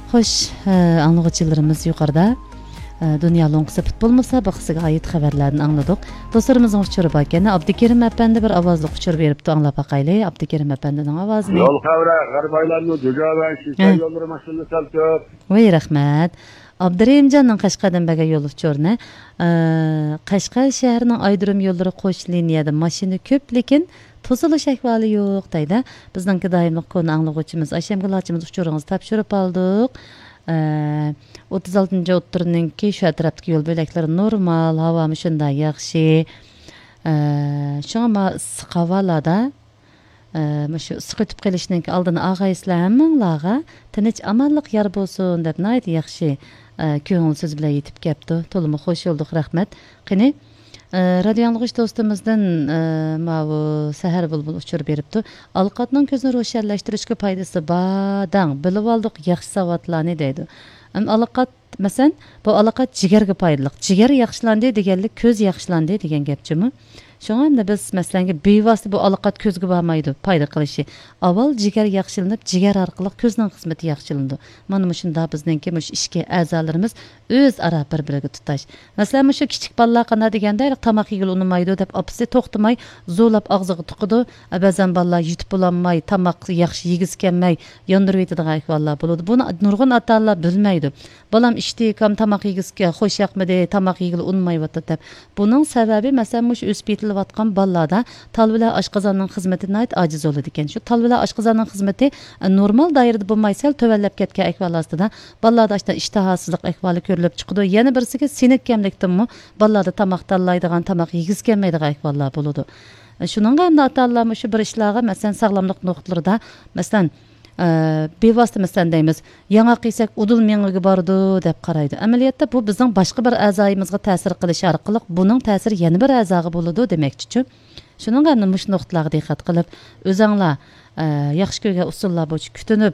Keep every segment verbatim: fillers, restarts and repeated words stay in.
Xo'sh, anglag'uchilarimiz yuqorida Dünya Long'si futbol musobaqasiga oid xabarlarni angladik. Do'stlarimizning uchuri bor ekan. Abdukerim apandi bir ovozli uchur beribdi, anglab baqayli. Abdukerim apandining ovozini. Yo'l xavra g'arbaylarni jo'javan shisha yo'llar mashinasi saltib. Voy rahmat. Abdurimjonning Qashqadan baga yo'l uchurni. Qashqa shahrining aydirim yo'llari qo'sh liniyada mashina ko'p, lekin to'silish ahvoli yo'q deydi. Bizning doimli konu anglag'uchimiz Ashamgulachimiz uchuringizni topshirib oldik. o'ttiz oltinchi o'ttirninki shu atrofdagi yo'l bo'laklari normal, havo shunday yaxshi. Shunga issiq havolarda shu issiq o'tib qolishning oldini og'aysizlar hammanglarga tinch amonlik yor bo'lsin deb nayt yaxshi ko'ngil so'z bilan yetib kelibdi. To'liq xush bo'ldik, rahmat. Qani radio anglag'uch do'stimizdan mavu sahar bulbul uchur beribdi. Alqatning ko'zini ro'shanlashtirishga foydasi bor dang bilib oldik, yaxshi savatlarni deydi. Am alaqat masalan bu alaqat jigarga foydali. Jigar yaxshilandi deganlik ko'z yaxshilandi degan gapchimi? Shunga ham biz masalan bevosita bu alaqat ko'zga bormaydi, foyda qilishi. Avval jigar yaxshilanib, jigar orqali ko'zning xizmati yaxshilandi. Mana shunda bizningki mush ishga a'zolarimiz o'z ara bir-biriga tutash. Masalan, shu kichik bolalar qana deganda tomoq yegil unmaydi deb opisi to'xtamay zo'lab og'ziga tiqidi. Ba'zan bolalar yutib bo'lolmay, tomoq yaxshi yegiz kelmay, yondirib yetadigan ahvollar bo'ladi. Buni nurg'un ota-onalar bilmaydi. Bolam ishtikam tomoq yegizga xo'sh yoqmadi, tomoq yegil unmayotdi deb. Buning sababi masalan mush o'spital vatqan ballada talvila oshqozonning xizmatini ayt ojiz bo'ladi ekan. Shu talvila oshqozonning xizmati normal doirada bo'lmaysal tövallab ketgan ahvol ostida ballarda ashta ishtahasizlik ahvoli ko'rilib chiqdi. Yana birisiga sinik kamlikdanmi ballarda tomoq tanlaydigan, tomoq yegiz kelmaydigan ahvollar bo'ladi. Shuningga ham ota-onalar shu bir ishlarga masalan sog'lomlik nuqtalarida masalan bevosita masalan deymiz, yangoq yesak udul mengiga bordi deb qaraydi. Amaliyotda bu bizning boshqa bir a'zoyimizga ta'sir qilish orqali buning ta'siri yana bir a'zoga bo'ladi demoqchi. Shuningga ham mush nuqtalarga diqqat qilib, o'zinglar yaxshi ko'rgan usullar bo'yicha kutinib,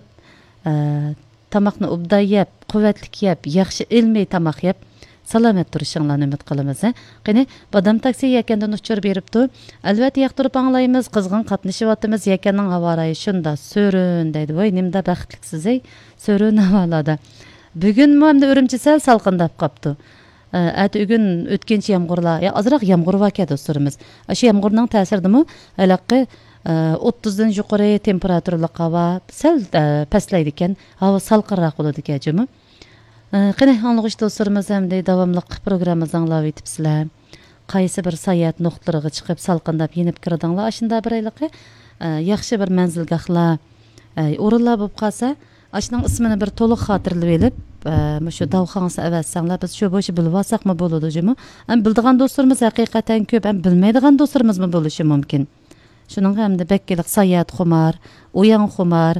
tomoqni obday yeb, quvvatli yeb, yaxshi ilmiy tomoq yeb, salomat turishinglarni umid qilamiz. Qani, badam taksi yakandan uchur beribdi. Albatta yoqtirib anglaymiz, qizg'in qatnashyapmiz. Yakanning havorayi shunda so'rin deydi. Voy, nimda baxtliksiz ey, so'rin havolada. Bugun hamda Urumchi sal salqindab qopti. Ati bugun o'tkinchi yomg'irlar, ya azroq yomg'ir va keldi do'stlarimiz. Shu yomg'irning ta'siridimi? Alaqqi o'ttizdan yuqori temperaturali havo sal pastlaydi ekan, havo salqinroq bo'ladi ekan. Qani anglag'uch do'stlarimiz hamda davomli programmamizni anglab o'tibsizlar. Qaysi bir sayohat nuqtalariga chiqib salqindab yenib kirdinglar, shunda bir ayliqi yaxshi bir manzilgohlar, o'rinlar bo'lib qolsa, ashning ismini bir to'liq xotirlab olib, shu davxonasi avatsanglar biz shu bo'yicha bilib olsaqmi bo'ladi jimi? Ham bildigan do'stlarimiz haqiqatan ko'p, ham bilmaydigan do'stlarimizmi bo'lishi mumkin. Shuning hamda bakkilik sayohat xumar, o'yan xumar,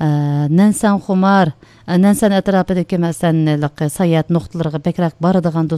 Nansan xumar, Nansan atrofidagi masalan sayohat nuqtalariga bekrak boradigan